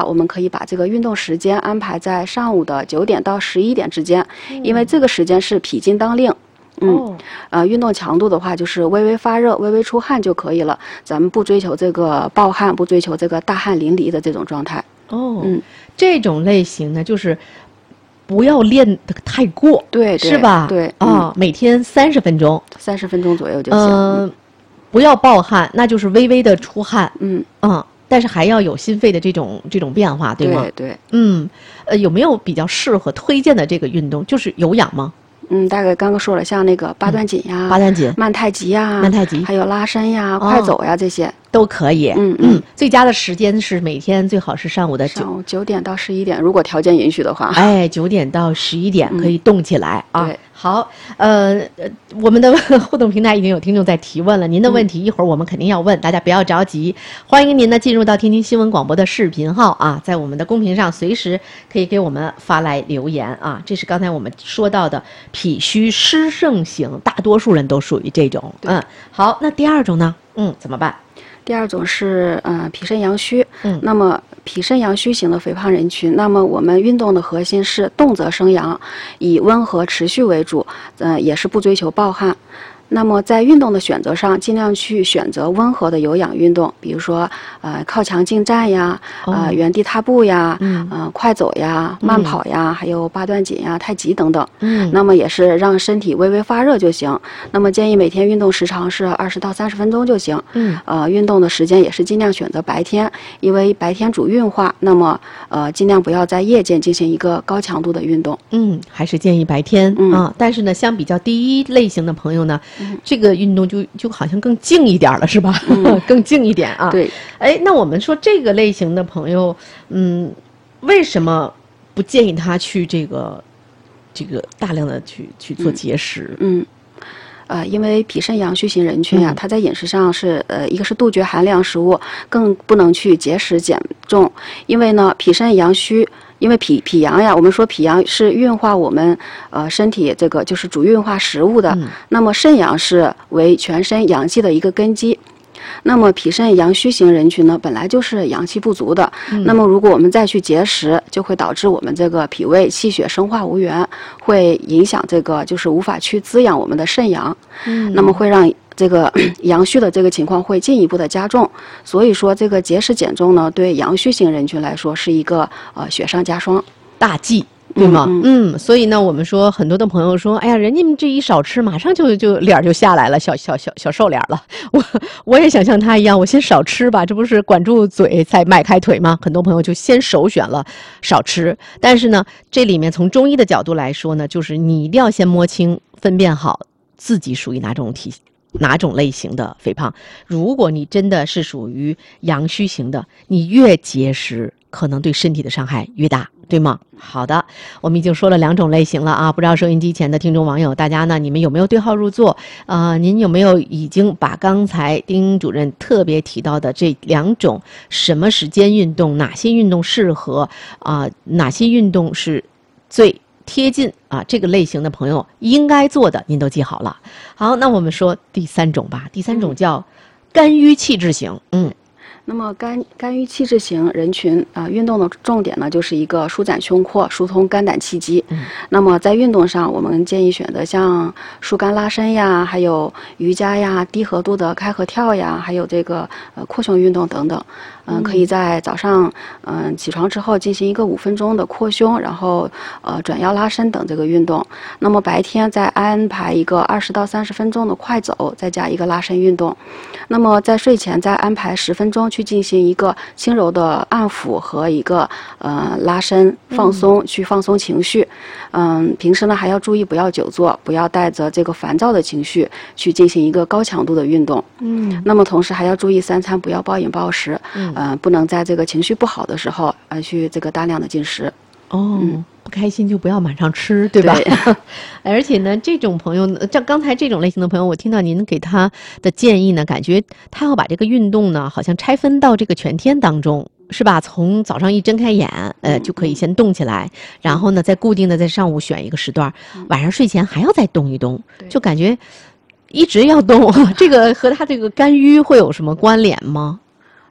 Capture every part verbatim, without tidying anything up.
我们可以把这个运动时间安排在上午的九点到十一点之间，嗯、因为这个时间是脾经当令。嗯，哦、呃，运动强度的话，就是微微发热、微微出汗就可以了。咱们不追求这个暴汗，不追求这个大汗淋漓的这种状态。 哦，嗯，这种类型呢，就是不要练得太过， 对， 是吧？ 对啊、哦嗯，每天三十分钟， 三十分钟左右就行。 嗯、呃，不要暴汗，那就是微微的出汗。 嗯嗯，但是还要有心肺的这种这种变化，对吗？ 对对。 嗯，呃，有没有比较适合推荐的这个运动？就是有氧吗？ 嗯，大概刚刚说了，像那个八段锦呀、 八段锦、 慢太极呀、 慢太极， 还有拉伸呀、哦、快走呀，这些都可以。 嗯嗯，最佳的时间是每天最好是上午的九九点到十一点，如果条件允许的话。 哎，九点到十一点可以动起来、嗯、啊。 对， 好，呃，我们的互动平台已经有听众在提问了，您的问题一会儿我们肯定要问，大家不要着急。欢迎您呢进入到天津新闻广播的视频号啊，在我们的公屏上随时可以给我们发来留言啊。这是刚才我们说到的脾虚湿盛型，大多数人都属于这种。嗯，好，那第二种呢？嗯，怎么办？ 第二种是呃脾肾阳虚， 嗯， 那么脾肾阳虚型的肥胖人群，那么我们运动的核心是动则生阳，以温和持续为主，呃，也是不追求暴汗。那么在运动的选择上，尽量去选择温和的有氧运动，比如说呃靠墙近站呀，呃、哦、原地踏步呀， 嗯， 呃快走呀，慢跑呀，嗯、还有八段锦呀、太极等等。 嗯， 那么也是让身体微微发热就行。那么建议每天运动时长是二十到三十分钟就行。 嗯， 呃，运动的时间也是尽量选择白天，因为白天主运化。那么呃，尽量不要在夜间进行一个高强度的运动。 嗯，还是建议白天、 嗯、 啊。但是呢，相比较第一类型的朋友呢。这个运动就就好像更静一点了，是吧？ 嗯、 更静一点啊。 对。 哎，那我们说这个类型的朋友，嗯，为什么不建议他去这个这个大量的去去做节食？ 嗯。嗯呃，因为脾肾阳虚型人群呀、啊，他在饮食上是呃，一个是杜绝寒凉食物，更不能去节食减重，因为呢，脾肾阳虚。因为脾脾阳呀，我们说脾阳是运化我们呃身体这个就是主运化食物的， 嗯、 那么肾阳是为全身阳气的一个根基。那么脾肾阳虚型人群呢，本来就是阳气不足的。 嗯、 那么如果我们再去节食，就会导致我们这个脾胃气血生化无源，会影响这个就是无法去滋养我们的肾阳。 嗯， 那么会让这个阳虚的这个情况会进一步的加重。所以说，这个节食减重呢，对阳虚型人群来说是一个呃雪上加霜大忌。对吗？ 嗯, 嗯, 嗯，所以呢，我们说很多的朋友说，哎呀，人家这一少吃，马上就就脸就下来了，小小小小瘦脸了。我我也想像他一样，我先少吃吧，这不是管住嘴才迈开腿吗？很多朋友就先首选了少吃。但是呢，这里面从中医的角度来说呢，就是你一定要先摸清、分辨好自己属于哪种体哪种类型的肥胖。如果你真的是属于阳虚型的，你越节食，可能对身体的伤害越大。对吗？好的，我们已经说了两种类型了啊，不知道收音机前的听众网友，大家呢，你们有没有对号入座？呃，您有没有已经把刚才丁主任特别提到的这两种什么时间运动，哪些运动适合啊、呃，哪些运动是最贴近啊这个类型的朋友应该做的，您都记好了。好，那我们说第三种吧，第三种叫肝郁气滞型，嗯。 那么肝肝郁气滞型人群啊、呃，运动的重点呢就是一个舒展胸廓、疏通肝胆气机。 嗯、 那么在运动上，我们建议选择像疏肝拉伸呀，还有瑜伽呀、低合度的开合跳呀，还有这个呃扩胸运动等等。嗯、呃，可以在早上嗯、呃、起床之后进行一个五分钟的扩胸，然后呃转腰拉伸等这个运动。那么白天再安排一个二十到三十分钟的快走，再加一个拉伸运动。那么在睡前再安排十分钟去进行一个轻柔的按抚和一个呃拉伸放松，去放松情绪。嗯，平时呢还要注意不要久坐，不要带着这个烦躁的情绪去进行一个高强度的运动。 嗯， 那么同时还要注意三餐不要暴饮暴食。 嗯， 呃，不能在这个情绪不好的时候呃去这个大量的进食。 哦。嗯，不开心就不要马上吃，对吧？ 对而且呢，这种朋友，像刚才这种类型的朋友，我听到您给他的建议呢，感觉他要把这个运动呢，好像拆分到这个全天当中，是吧？从早上一睁开眼，呃，就可以先动起来，然后呢，再固定的在上午选一个时段，晚上睡前还要再动一动，就感觉一直要动。这个和他这个肝郁会有什么关联吗？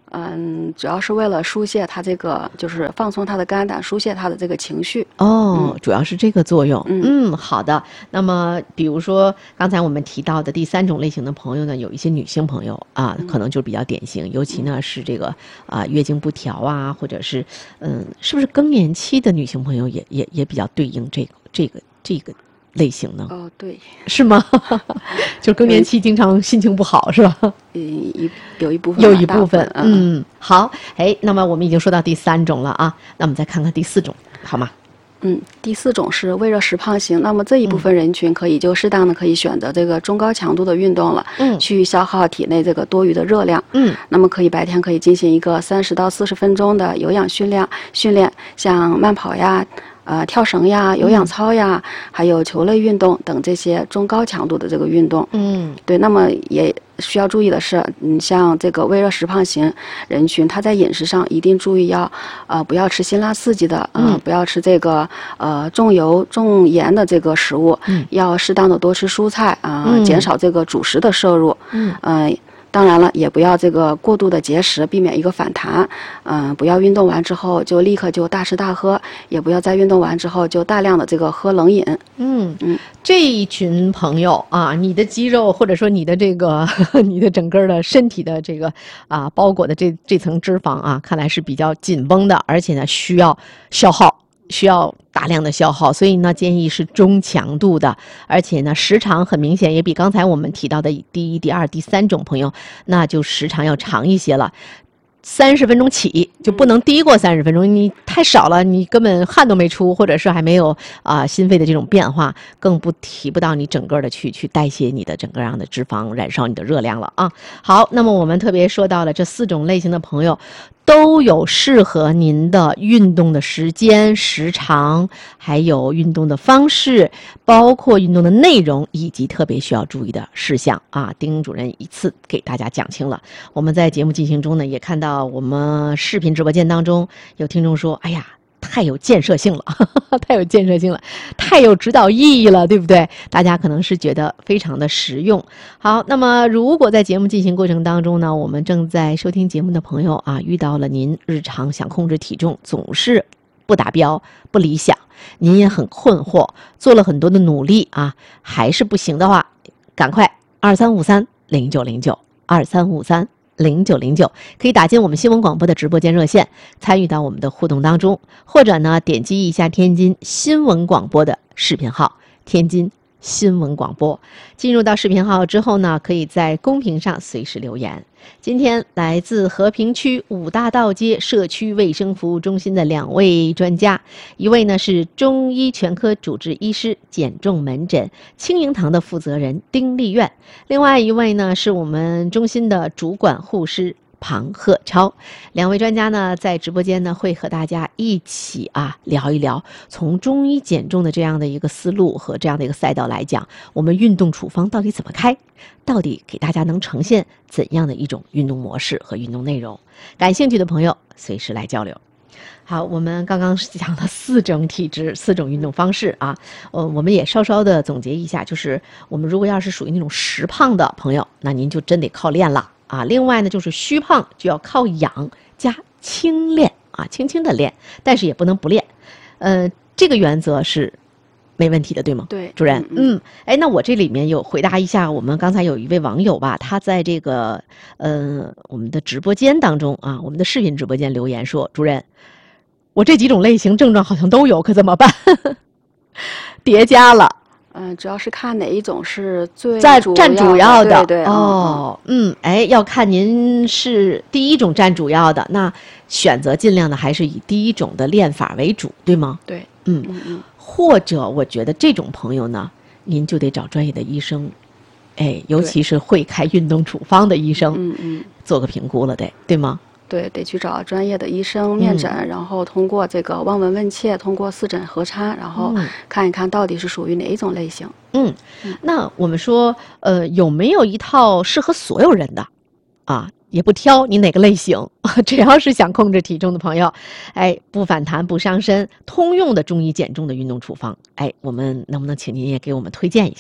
嗯，主要是为了疏泄他这个，就是放松他的肝胆，疏泄他的这个情绪。 哦， 嗯、 主要是这个作用。 嗯嗯，好的。那么，比如说刚才我们提到的第三种类型的朋友呢，有一些女性朋友啊， 嗯、 可能就比较典型，尤其呢是这个啊月经不调啊，或者是嗯，是不是更年期的女性朋友也也也比较对应这个这个这个类型呢？ 哦，对， 是吗？就更年期经常心情不好，是吧？ 嗯，一有一部分， 有一部分， 嗯, 嗯，好，哎，那么我们已经说到第三种了啊，那我们再看看第四种，好吗？ 嗯，第四种是微热实胖型，那么这一部分人群可以就适当的可以选择这个中高强度的运动了， 嗯， 去消耗体内这个多余的热量， 嗯， 那么可以白天可以进行一个三十到四十分钟的有氧训练，训练像慢跑呀。呃，跳绳呀、有氧操呀，嗯、还有球类运动等这些中高强度的这个运动， 嗯， 对。那么也需要注意的是，嗯，像这个微热实胖型人群，他在饮食上一定注意要，呃，不要吃辛辣刺激的，呃、嗯，不要吃这个呃重油重盐的这个食物， 嗯， 要适当的多吃蔬菜啊、呃嗯，减少这个主食的摄入， 嗯， 呃当然了，也不要这个过度的节食，避免一个反弹。嗯、呃，不要运动完之后就立刻就大吃大喝，也不要在运动完之后就大量的这个喝冷饮。 嗯嗯，这一群朋友啊，你的肌肉或者说你的这个呵呵你的整个的身体的这个啊包裹的这这层脂肪啊，看来是比较紧绷的，而且呢需要消耗。需要大量的消耗，所以呢，建议是中强度的，而且呢，时长很明显也比刚才我们提到的第一、第二、第三种朋友，那就时长要长一些了。三十分钟起就不能低过三十分钟，你太少了，你根本汗都没出，或者是还没有啊、呃、心肺的这种变化，更不提不到你整个的去去代谢你的整个样的脂肪，燃烧你的热量了啊。好，那么我们特别说到了这四种类型的朋友。都有适合您的运动的时间、时长，还有运动的方式，包括运动的内容以及特别需要注意的事项啊。丁主任一次给大家讲清了。我们在节目进行中呢，也看到我们视频直播间当中有听众说：“哎呀。”太有建设性了，太有建设性了，太有指导意义了，对不对？大家可能是觉得非常的实用。好，那么如果在节目进行过程当中呢，我们正在收听节目的朋友啊，遇到了您日常想控制体重总是不达标、不理想，您也很困惑，做了很多的努力啊，还是不行的话，赶快二三五三零九零九二三五三。零九零九可以打进我们新闻广播的直播间热线，参与到我们的互动当中，或者呢点击一下天津新闻广播的视频号，天津新闻广播。进入到视频号之后呢，可以在公屏上随时留言。今天来自和平区五大道街社区卫生服务中心的两位专家，一位呢是中医全科主治医师减重门诊青盈堂的负责人丁丽苑，另外一位呢是我们中心的主管护师庞鹤超。两位专家呢在直播间呢会和大家一起啊聊一聊，从中医减重的这样的一个思路和这样的一个赛道来讲，我们运动处方到底怎么开，到底给大家能呈现怎样的一种运动模式和运动内容。感兴趣的朋友随时来交流。好，我们刚刚讲了四种体质、四种运动方式啊，呃，我们也稍稍的总结一下，就是我们如果要是属于那种实胖的朋友，那您就真得靠练了啊。另外呢，就是虚胖就要靠养加轻练啊，轻轻的练，但是也不能不练。呃，这个原则是没问题的，对吗？ 对， 主任。 嗯， 嗯，哎，那我这里面有回答一下，我们刚才有一位网友吧，他在这个呃我们的直播间当中啊，我们的视频直播间留言说，主任，我这几种类型症状好像都有，可怎么办？叠加了。 嗯、呃，主要是看哪一种是最占主占主要的。 对对哦，嗯，哎，要看您是第一种占主要的，那选择尽量的还是以第一种的练法为主，对吗？ 对， 嗯嗯嗯。 或者我觉得这种朋友呢，您就得找专业的医生，哎，尤其是会开运动处方的医生， 嗯嗯， 做个评估了得，对吗？ 对，得去找专业的医生面诊，嗯、然后通过这个望闻问切，通过四诊合参，然后看一看到底是属于哪一种类型。 嗯，嗯那我们说，呃，有没有一套适合所有人的啊？也不挑你哪个类型，只要是想控制体重的朋友，哎，不反弹不伤身，通用的中医减重的运动处方，哎，我们能不能请您也给我们推荐一个？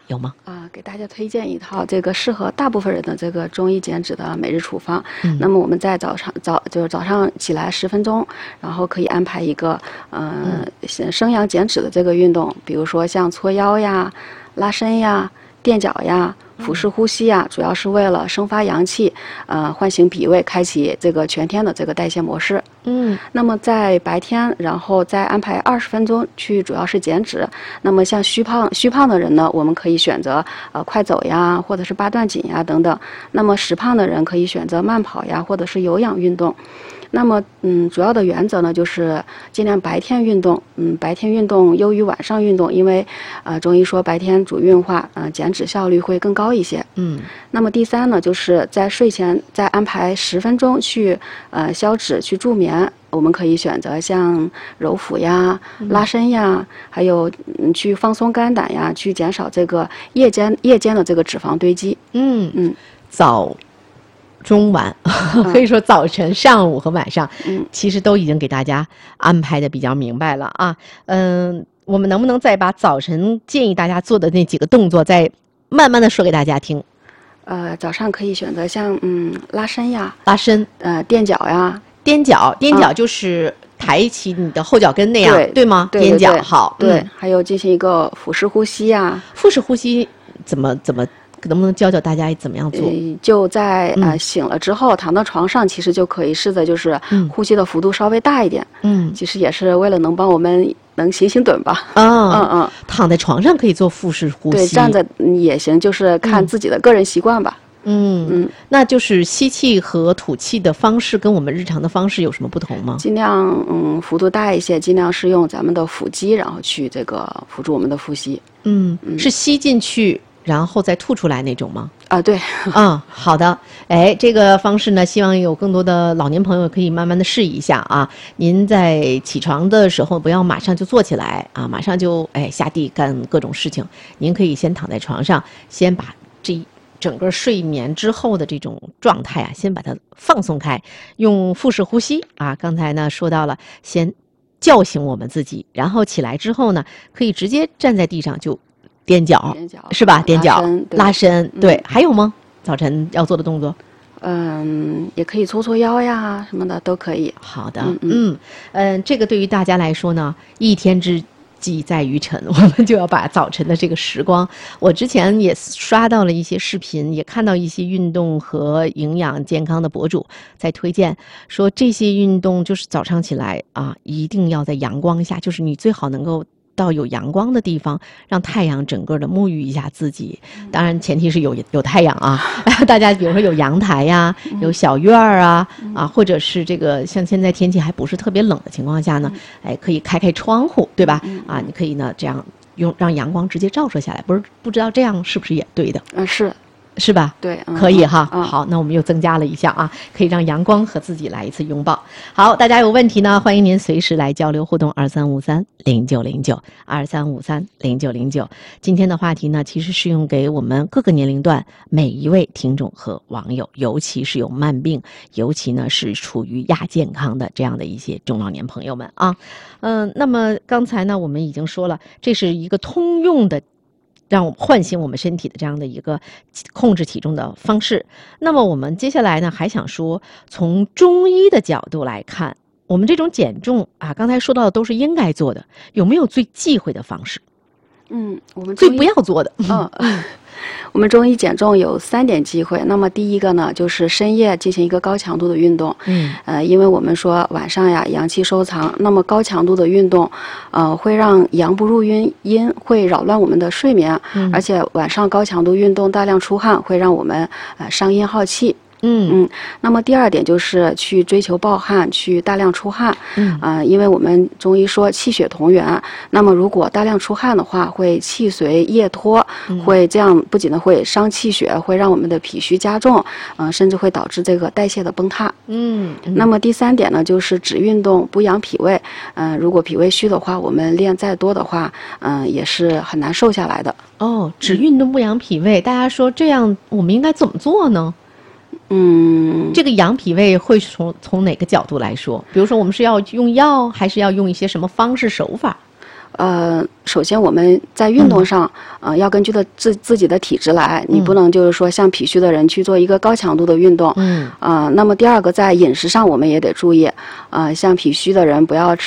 有吗？ 啊，给大家推荐一套这个适合大部分人的这个中医减脂的每日处方。 嗯、 那么我们在早上早就是早上起来十分钟，然后可以安排一个呃嗯、生阳减脂的这个运动，比如说像搓腰呀、拉伸呀、垫脚呀。腹式呼吸啊，主要是为了生发阳气，呃，唤醒脾胃，开启这个全天的这个代谢模式。 嗯， 那么在白天，然后再安排二十分钟去，主要是减脂。那么像虚胖虚胖的人呢，我们可以选择呃快走呀，或者是八段锦呀等等。那么实胖的人可以选择慢跑呀，或者是有氧运动。那么，嗯，主要的原则呢，就是尽量白天运动，嗯，白天运动优于晚上运动，因为，呃，中医说白天主运化，呃，减脂效率会更高一些。 嗯。 那么第三呢，就是在睡前再安排十分钟去，呃，消脂去助眠。我们可以选择像揉腹呀、拉伸呀，还有嗯去放松肝胆呀，去减少这个夜间夜间的这个脂肪堆积。 嗯嗯， 早。中晚可以说早晨、上午和晚上， 嗯， 其实都已经给大家安排的比较明白了啊。嗯，我们能不能再把早晨建议大家做的那几个动作，再慢慢的说给大家听？ 呃，早上可以选择像嗯拉伸呀， 拉伸， 呃垫脚呀， 踮脚，踮脚就是抬起你的后脚跟那样， 对对吗？ 对对踮脚好， 对， 嗯， 还有进行一个腹式呼吸呀， 腹式呼吸怎么怎么？能不能教教大家怎么样做？ 呃、就在呃、 嗯、 醒了之后，躺到床上，其实就可以试着就是呼吸的幅度稍微大一点。 嗯， 其实也是为了能帮我们能醒醒盹吧。 啊、 哦，嗯嗯， 躺在床上可以做腹式呼吸， 对，站着也行，就是看自己的个人习惯吧。 嗯嗯，那就是吸气和吐气的方式跟我们日常的方式有什么不同吗？ 尽量嗯幅度大一些，尽量是用咱们的腹肌，然后去这个辅助我们的呼吸。 嗯，嗯是吸进去。然后再吐出来那种吗？ 啊，对， 嗯，好的，哎，这个方式呢，希望有更多的老年朋友可以慢慢的试一下啊。您在起床的时候不要马上就坐起来啊，马上就哎下地干各种事情。您可以先躺在床上，先把这整个睡眠之后的这种状态啊，先把它放松开，用腹式呼吸啊。刚才呢说到了，先叫醒我们自己，然后起来之后呢，可以直接站在地上就。踮脚是吧？踮脚、拉伸，对、嗯，还有吗？早晨要做的动作？ 嗯，也可以搓搓腰呀，什么的都可以。 好的，嗯嗯嗯，这个对于大家来说呢，一天之计在于晨，我们就要把早晨的这个时光。我之前也刷到了一些视频，也看到一些运动和营养健康的博主在推荐，说这些运动就是早上起来啊，一定要在阳光下，就是你最好能够。到有阳光的地方，让太阳整个的沐浴一下自己。当然，前提是有有太阳啊。大家比如说有阳台呀、啊，有小院儿啊，啊，或者是这个像现在天气还不是特别冷的情况下呢，哎，可以开开窗户，对吧？啊，你可以呢这样用让阳光直接照射下来，不是不知道这样是不是也对的？ 嗯，是。 是吧？ 对，嗯、 可以哈、 嗯。 好，那我们又增加了一项啊，可以让阳光和自己来一次拥抱。好，大家有问题呢，欢迎您随时来交流互动，二三五三零九零九，二三五三零九零九。今天的话题呢，其实适用给我们各个年龄段每一位听众和网友，尤其是有慢病，尤其呢是处于亚健康的这样的一些中老年朋友们啊。嗯、呃，那么刚才呢，我们已经说了，这是一个通用的。让我们唤醒我们身体的这样的一个控制体重的方式。那么我们接下来呢，还想说，从中医的角度来看，我们这种减重啊，刚才说到的都是应该做的，有没有最忌讳的方式？ 嗯，我们最不要做的。 嗯。嗯我们中医减重有三点忌讳。那么第一个呢，就是深夜进行一个高强度的运动。 嗯， 呃，因为我们说晚上呀阳气收藏，那么高强度的运动，呃，会让阳不入阴，阴会扰乱我们的睡眠。 嗯，而且晚上高强度运动大量出汗，会让我们呃伤阴耗气。 嗯嗯，那么第二点就是去追求暴汗，去大量出汗。 嗯啊、呃，因为我们中医说气血同源，那么如果大量出汗的话，会气随液脱， 嗯、 会这样不仅呢会伤气血，会让我们的脾虚加重，嗯、呃，甚至会导致这个代谢的崩塌。 嗯，嗯那么第三点呢，就是只运动不养脾胃。嗯、呃，如果脾胃虚的话，我们练再多的话，嗯、呃，也是很难瘦下来的。 哦，只运动不养脾胃，大家说这样我们应该怎么做呢？ 嗯， 这个养脾胃会从从哪个角度来说？比如说，我们是要用药，还是要用一些什么方式手法？ 呃，首先我们在运动上，嗯、呃，要根据的自自己的体质来，你不能就是说像脾虚的人去做一个高强度的运动， 嗯， 啊、呃，那么第二个在饮食上我们也得注意，啊、呃，像脾虚的人不要吃